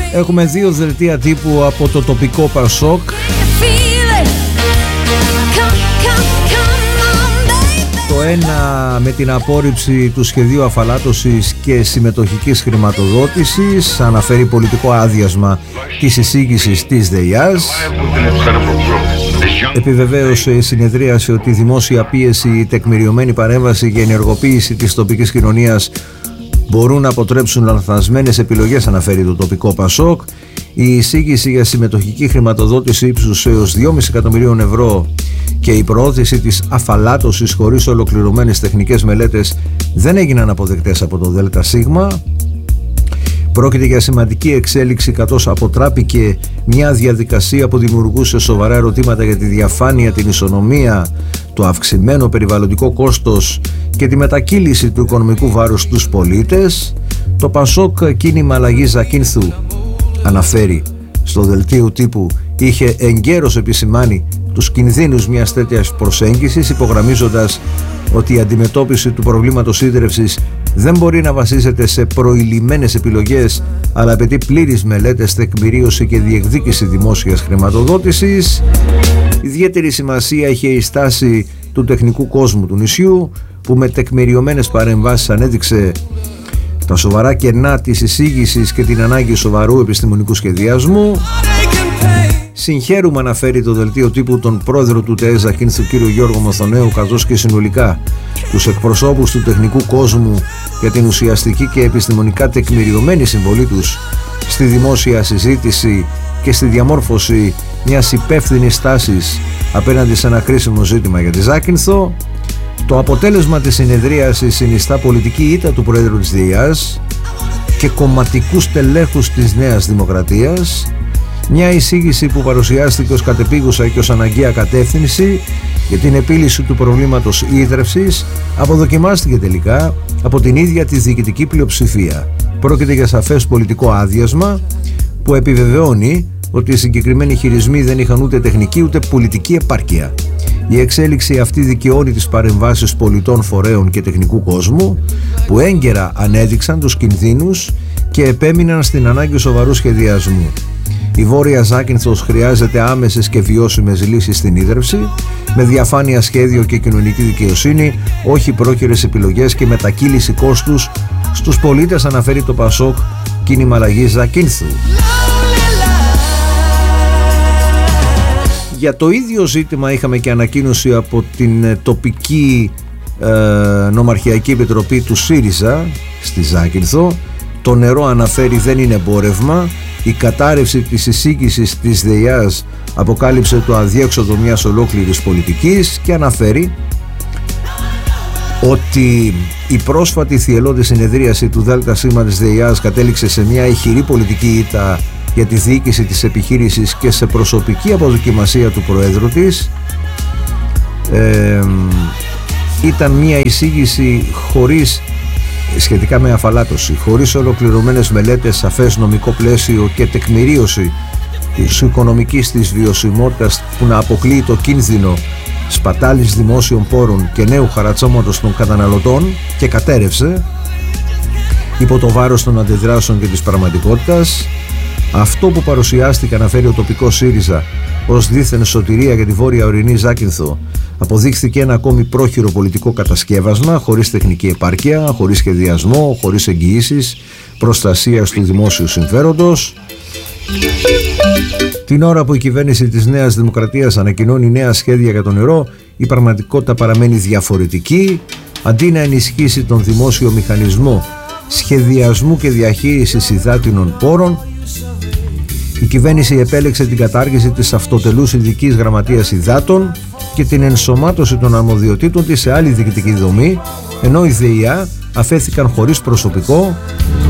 Έχουμε δύο δελτία τύπου από το τοπικό Πασόκ. Το ένα με την απόρριψη του σχεδίου αφαλάτωσης και συμμετοχικής χρηματοδότησης, αναφέρει πολιτικό άδειασμα της εισήγησης της ΔΕΙΑΣ. Επιβεβαίωσε η συνεδρίαση ότι η δημόσια πίεση, η τεκμηριωμένη παρέμβαση και η ενεργοποίηση της τοπικής κοινωνίας μπορούν να αποτρέψουν λανθασμένες επιλογές, αναφέρει το τοπικό Πασόκ. Η εισήγηση για συμμετοχική χρηματοδότηση ύψους έως 2,5 εκατομμυρίων ευρώ και η προώθηση της αφαλάτωσης χωρίς ολοκληρωμένες τεχνικές μελέτες δεν έγιναν αποδεκτές από το ΔΣ. Πρόκειται για σημαντική εξέλιξη, καθώς αποτράπηκε μια διαδικασία που δημιουργούσε σοβαρά ερωτήματα για τη διαφάνεια, την ισονομία, το αυξημένο περιβαλλοντικό κόστος και τη μετακύληση του οικονομικού βάρους στους πολίτες. Το Πασόκ κίνημα αλλαγής Ζακίνθου, αναφέρει στο δελτίο τύπου, είχε εγκαίρως επισημάνει τους κινδύνους μιας τέτοιας προσέγγισης, υπογραμμίζοντας ότι η αντιμετώπιση του προβλήματος ίδρευσης δεν μπορεί να βασίζεται σε προηλημμένες επιλογές, αλλά απαιτεί πλήρεις μελέτες, τεκμηρίωση και διεκδίκηση δημόσιας χρηματοδότησης. Ιδιαίτερη σημασία είχε η στάση του τεχνικού κόσμου του νησιού, που με τεκμηριωμένες παρεμβάσεις ανέδειξε τα σοβαρά κενά της εισήγησης και την ανάγκη σοβαρού επιστημονικού σχεδιασμού. Συγχαίρουμε, αναφέρει το δελτίο τύπου, τον πρόεδρο του ΤΕΕ Ζακίνθου κ. Γιώργο Μοθονέου, καθώς και συνολικά τους εκπροσώπους του τεχνικού κόσμου για την ουσιαστική και επιστημονικά τεκμηριωμένη συμβολή τους στη δημόσια συζήτηση και στη διαμόρφωση μιας υπεύθυνης στάσης απέναντι σε ένα κρίσιμο ζήτημα για τη Ζάκυνθο. Το αποτέλεσμα της συνεδρίασης συνιστά πολιτική ήττα του Πρόεδρου της ΔΕΙΑΣ και κομματικού στελέχους της Νέας Δημοκρατίας. Μια εισήγηση που παρουσιάστηκε ως κατεπίγουσα και ως αναγκαία κατεύθυνση για την επίλυση του προβλήματος ίδρευσης αποδοκιμάστηκε τελικά από την ίδια τη διοικητική πλειοψηφία. Πρόκειται για σαφές πολιτικό άδειασμα που επιβεβαιώνει ότι οι συγκεκριμένοι χειρισμοί δεν είχαν ούτε τεχνική ούτε πολιτική επάρκεια. Η εξέλιξη αυτή δικαιώνει τις παρεμβάσεις πολιτών, φορέων και τεχνικού κόσμου που έγκαιρα ανέδειξαν τους κινδύνους και επέμειναν στην ανάγκη σοβαρού σχεδιασμού. Η Βόρεια Ζάκυνθος χρειάζεται άμεσες και βιώσιμες λύσεις στην ίδρυυση, με διαφάνεια, σχέδιο και κοινωνική δικαιοσύνη, όχι πρόχειρες επιλογές και μετακύληση κόστους στους πολίτες, αναφέρει το Πασόκ κίνημα αλλαγής Ζακίνθου. Για το ίδιο ζήτημα είχαμε και ανακοίνωση από την τοπική νομαρχιακή επιτροπή του ΣΥΡΙΖΑ στη Ζάκυνθο. Το νερό, αναφέρει, δεν είναι εμπόρευμα. Η κατάρρευση της εισήγησης της ΔΕΙΑΣ αποκάλυψε το αδιέξοδο μιας ολόκληρης πολιτικής και αναφέρει ότι η πρόσφατη θυελλώδη συνεδρίαση του ΔΣ της ΔΕΙΑΣ κατέληξε σε μια ηχηρή πολιτική ήττα για τη διοίκηση της επιχείρησης και σε προσωπική αποδοκιμασία του Προέδρου της. Ήταν μια εισήγηση σχετικά με αφαλάτωση, χωρίς ολοκληρωμένες μελέτες, σαφές νομικό πλαίσιο και τεκμηρίωση της οικονομικής της βιωσιμότητας που να αποκλείει το κίνδυνο σπατάλης δημόσιων πόρων και νέου χαρατσώματος των καταναλωτών, και κατέρευσε υπό το βάρος των αντιδράσεων και της πραγματικότητας. Αυτό που παρουσιάστηκε, αναφέρει ο τοπικός ΣΥΡΙΖΑ, ως δίθεν σωτηρία για τη βόρεια ορεινή Ζάκυνθο, αποδείχθηκε ένα ακόμη πρόχειρο πολιτικό κατασκεύασμα, χωρίς τεχνική επάρκεια, χωρίς σχεδιασμό, χωρίς εγγυήσεις προστασίας του δημόσιου συμφέροντος. Την ώρα που η κυβέρνηση της Νέας Δημοκρατίας ανακοινώνει νέα σχέδια για το νερό, η πραγματικότητα παραμένει διαφορετική. Αντί να ενισχύσει τον δημόσιο μηχανισμό σχεδιασμού και διαχείρισης υδάτινων πόρων, η κυβέρνηση επέλεξε την κατάργηση της αυτοτελούς ειδικής γραμματείας υδάτων και την ενσωμάτωση των αρμοδιοτήτων της σε άλλη διοικητική δομή, ενώ οι ΔΕΙΑ αφέθηκαν χωρίς προσωπικό